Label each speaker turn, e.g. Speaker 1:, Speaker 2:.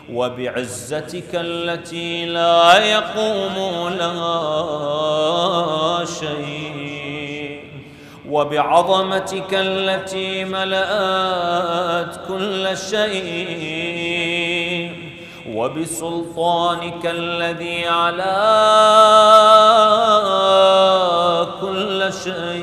Speaker 1: وبعزتك التي لا يقوم لها شيء، وبعظمتك التي ملأت كل شيء، وبسلطانك الذي على كل شيء،